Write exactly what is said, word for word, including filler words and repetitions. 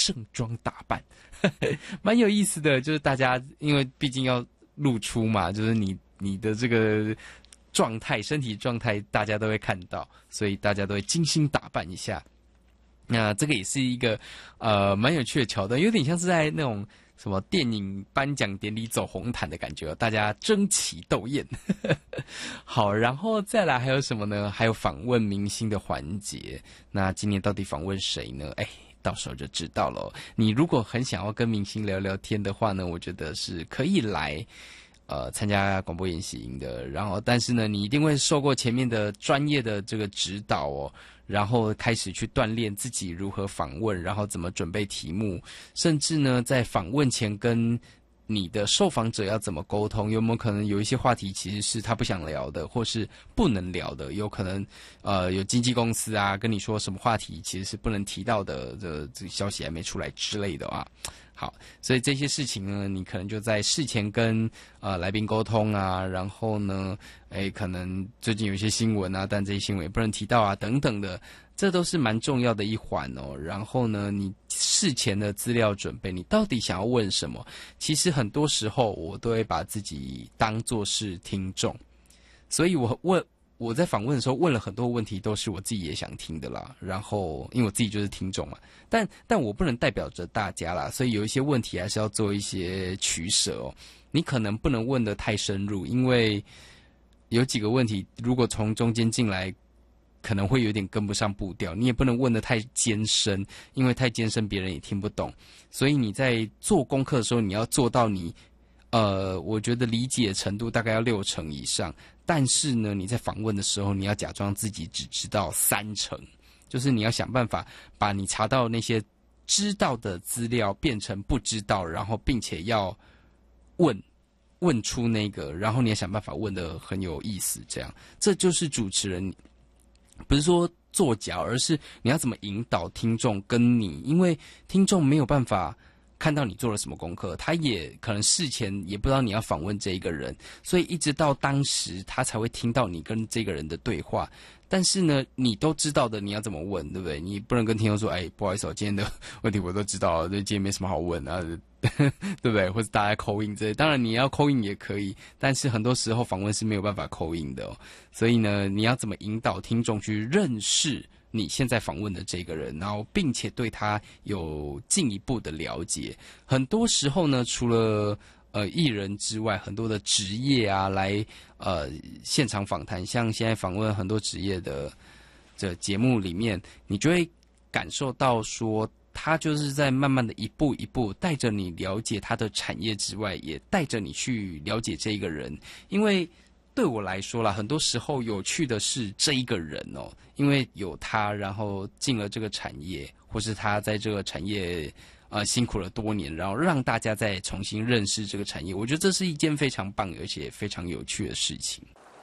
盛装打扮，蛮有意思的。就是大家因为毕竟要露出嘛，就是你你的这个状态、身体状态，大家都会看到，所以大家都会精心打扮一下。那这个也是一个呃蛮有趣的桥段，有点像是在那种什么电影颁奖典礼走红毯的感觉，大家争奇斗艳。好，然后再来还有什么呢？还有访问明星的环节。那今年到底访问谁呢？哎，到时候就知道了。你如果很想要跟明星聊聊天的话呢，我觉得是可以来呃参加广播研习营的。然后，但是呢，你一定会受过前面的专业的这个指导哦。然后开始去锻炼自己如何访问，然后怎么准备题目，甚至呢，在访问前跟你的受访者要怎么沟通，有没有可能有一些话题其实是他不想聊的，或是不能聊的，有可能呃有经纪公司啊跟你说什么话题其实是不能提到的，这这个消息还没出来之类的啊。好，所以这些事情呢，你可能就在事前跟呃来宾沟通啊，然后呢，哎，可能最近有一些新闻啊，但这些新闻也不能提到啊，等等的，这都是蛮重要的一环哦。然后呢，你事前的资料准备，你到底想要问什么？其实很多时候我都会把自己当作是听众，所以我问。我在访问的时候问了很多问题，都是我自己也想听的啦。然后，因为我自己就是听众嘛，但但我不能代表着大家啦，所以有一些问题还是要做一些取舍哦。你可能不能问得太深入，因为有几个问题，如果从中间进来，可能会有点跟不上步调。你也不能问得太艰深，因为太艰深别人也听不懂。所以你在做功课的时候，你要做到你。呃，我觉得理解程度大概要六成以上，但是呢，你在访问的时候，你要假装自己只知道三成，就是你要想办法把你查到那些知道的资料变成不知道，然后并且要问问出那个，然后你也想办法问得很有意思，这样，这就是主持人，不是说作假，而是你要怎么引导听众跟你，因为听众没有办法。看到你做了什么功课，他也可能事前也不知道你要访问这一个人，所以一直到当时他才会听到你跟这个人的对话。但是呢，你都知道的，你要怎么问，对不对？你不能跟听众说，哎，不好意思，我今天的问题我都知道了，对，今天没什么好问啊，对不对？或者大家call in之类，当然你要call in也可以，但是很多时候访问是没有办法call in的哦。所以呢，你要怎么引导听众去认识？你现在访问的这个人，然后并且对他有进一步的了解。很多时候呢，除了呃艺人之外，很多的职业啊，来呃现场访谈，像现在访问很多职业的这节目里面，你就会感受到说，他就是在慢慢的一步一步带着你了解他的产业之外，也带着你去了解这一个人，因为。对我来说啦，很多时候有趣的是这一个人哦，因为有他，然后进了这个产业，或是他在这个产业呃辛苦了多年，然后让大家再重新认识这个产业，我觉得这是一件非常棒而且非常有趣的事情。